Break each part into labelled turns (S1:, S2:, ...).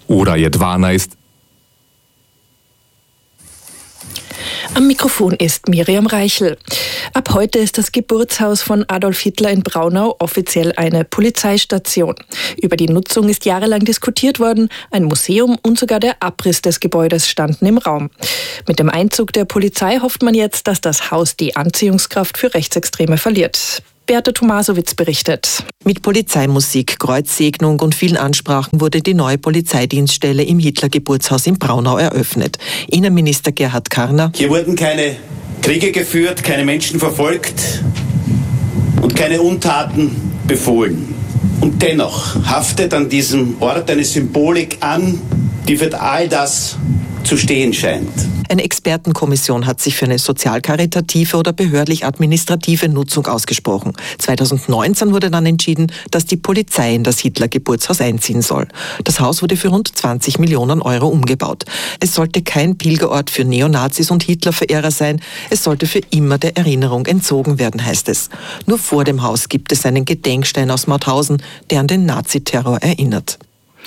S1: Ura je 12.
S2: Am Mikrofon ist Miriam Reichel. Ab heute ist das Geburtshaus von Adolf Hitler in Braunau offiziell eine Polizeistation. Über die Nutzung ist jahrelang diskutiert worden. Ein Museum und sogar der Abriss des Gebäudes standen im Raum. Mit dem Einzug der Polizei hofft man jetzt, dass das Haus die Anziehungskraft für Rechtsextreme verliert. Beate Tomasowitz berichtet.
S3: Mit Polizeimusik, Kreuzsegnung und vielen Ansprachen wurde die neue Polizeidienststelle im Hitler-Geburtshaus in Braunau eröffnet. Innenminister Gerhard Karner:
S4: Hier wurden keine Kriege geführt, keine Menschen verfolgt und keine Untaten befohlen. Und dennoch haftet an diesem Ort eine Symbolik an, die für all das zu stehen scheint.
S3: Eine Expertenkommission hat sich für eine sozial-karitative oder behördlich-administrative Nutzung ausgesprochen. 2019 wurde dann entschieden, dass die Polizei in das Hitler-Geburtshaus einziehen soll. Das Haus wurde für rund 20 Millionen Euro umgebaut. Es sollte kein Pilgerort für Neonazis und Hitlerverehrer sein. Es sollte für immer der Erinnerung entzogen werden, heißt es. Nur vor dem Haus gibt es einen Gedenkstein aus Mauthausen, der an den Naziterror erinnert.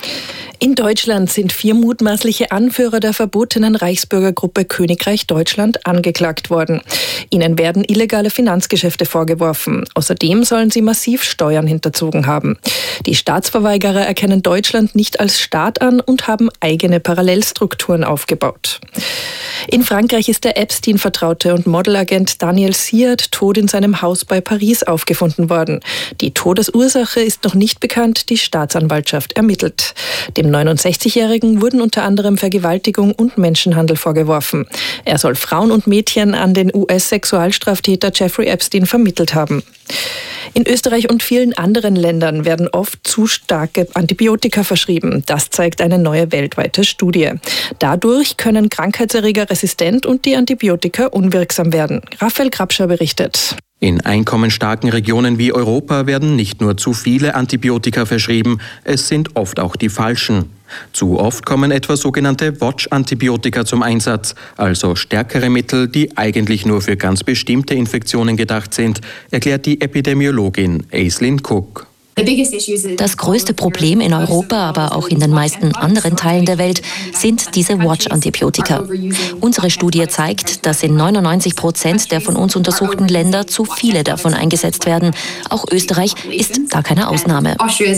S2: In Deutschland sind 4 mutmaßliche Anführer der verbotenen Reichsbürgergruppe Königreich Deutschland angeklagt worden. Ihnen werden illegale Finanzgeschäfte vorgeworfen. Außerdem sollen sie massiv Steuern hinterzogen haben. Die Staatsverweigerer erkennen Deutschland nicht als Staat an und haben eigene Parallelstrukturen aufgebaut. In Frankreich ist der Epstein-Vertraute und Modelagent Daniel Siard tot in seinem Haus bei Paris aufgefunden worden. Die Todesursache ist noch nicht bekannt, die Staatsanwaltschaft ermittelt. Dem 69-Jährigen wurden unter anderem Vergewaltigung und Menschenhandel vorgeworfen. Er soll Frauen und Mädchen an den US-Sexualstraftäter Jeffrey Epstein vermittelt haben. In Österreich und vielen anderen Ländern werden oft zu starke Antibiotika verschrieben. Das zeigt eine neue weltweite Studie. Dadurch können Krankheitserreger resistent und die Antibiotika unwirksam werden. Raphael Grabscher berichtet.
S5: In einkommensstarken Regionen wie Europa werden nicht nur zu viele Antibiotika verschrieben, es sind oft auch die falschen. Zu oft kommen etwa sogenannte Watch-Antibiotika zum Einsatz, also stärkere Mittel, die eigentlich nur für ganz bestimmte Infektionen gedacht sind, erklärt die Epidemiologin Aislinn Cook.
S6: Das größte Problem in Europa, aber auch in den meisten anderen Teilen der Welt, sind diese Watch-Antibiotika. Unsere Studie zeigt, dass in 99% der von uns untersuchten Länder zu viele davon eingesetzt werden. Auch Österreich ist da keine Ausnahme.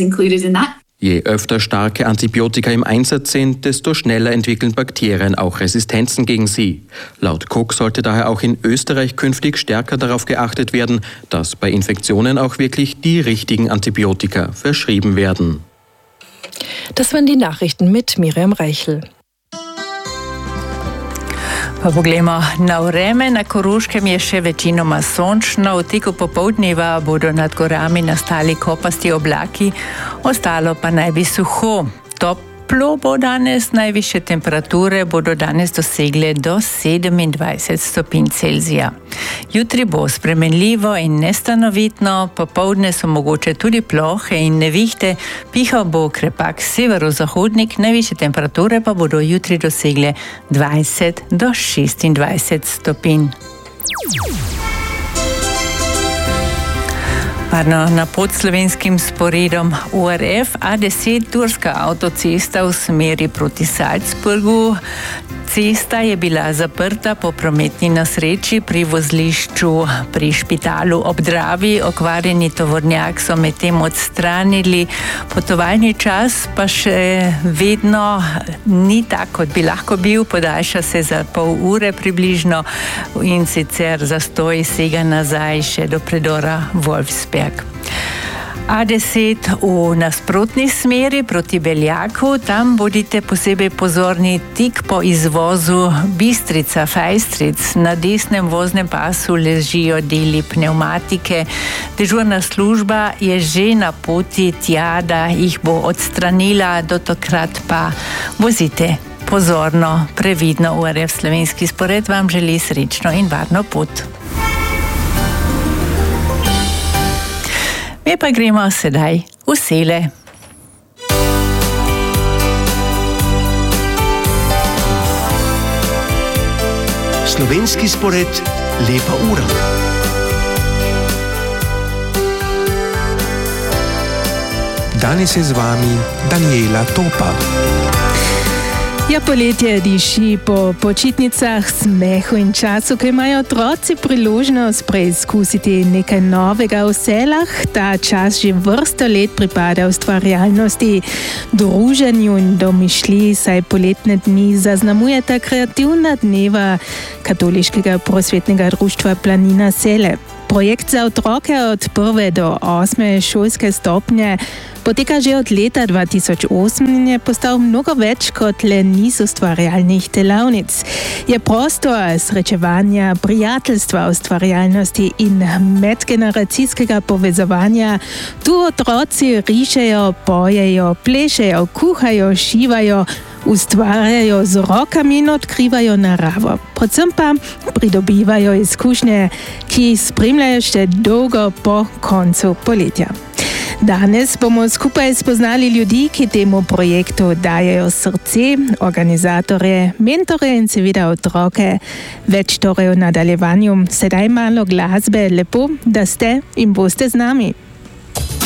S5: Je öfter starke Antibiotika im Einsatz sind, desto schneller entwickeln Bakterien auch Resistenzen gegen sie. Laut Cook sollte daher auch in Österreich künftig stärker darauf geachtet werden, dass bei Infektionen auch wirklich die richtigen Antibiotika verschrieben werden.
S2: Das waren die Nachrichten mit Miriam Reichel.
S7: Pa poglejmo na vreme. Na Koroškem je še večinoma sončno, v teku popoldneva bodo nad gorami nastali kopasti oblaki, ostalo pa naj bi suho. Toplo bo danes, najvišje temperature bodo danes dosegle do 27 stopinj Celzija. Jutri bo spremenljivo in nestanovitno, popoldne so mogoče tudi plohe in nevihte, pihal bo krepak severozahodnik, najvišje temperature pa bodo jutri dosegle 20 do 26 stopinj. Na podslovenskim sporedom ORF A10 Turska avtocesta v smeri proti Salzburgu. Cesta je bila zaprta po prometni nesreči pri vozlišču pri Špitalu ob Dravi. Okvarjeni tovornjak so medtem odstranili. Potovalni čas pa še vedno ni tak, kot bi lahko bil. Podaljša se za pol ure približno in sicer zastoj sega nazaj še do predora Wolfsberg. A10 v nasprotni smeri proti Beljaku, tam bodite posebej pozorni tik po izvozu Bistrica-Fajstric. Na desnem voznem pasu ležijo deli pnevmatike. Dežurna služba je že na poti tja, da jih bo odstranila, do takrat pa vozite pozorno, previdno. ORF Slovenski spored vam želi srečno in varno pot. Mi pa gremo sedaj v Sele.
S8: Slovenski spored, lepa ura. Danes je z vami Daniela Topa.
S1: Ja, poletje diši po počitnicah, smehu in času, ko imajo otroci priložnost preizkusiti nekaj novega v selah. Ta čas že vrsto let pripada ustvarjalnosti, druženju in domišljiji, saj poletne dni zaznamujeta kreativna dneva Katoliškega prosvetnega društva Planina Sele. Projekt za otroke od 1. do 8. šolske stopnje poteka že od leta 2008 in je postal mnogo več kot le niz ustvarjalnih delavnic. Je prostor srečevanja, prijateljstva, ustvarjalnosti in medgeneracijskega povezovanja. Tu otroci rišejo, pojejo, plešejo, kuhajo, šivajo, ustvarjajo z rokami in odkrivajo naravo. Predvsem pa pridobivajo izkušnje, ki spremljajo še dolgo po koncu poletja. Danes bomo skupaj spoznali ljudi, ki temu projektu dajejo srce, organizatorje, mentore in seveda otroke. Več torej v nadaljevanju, sedaj malo glasbe, lepo, da ste in boste z nami.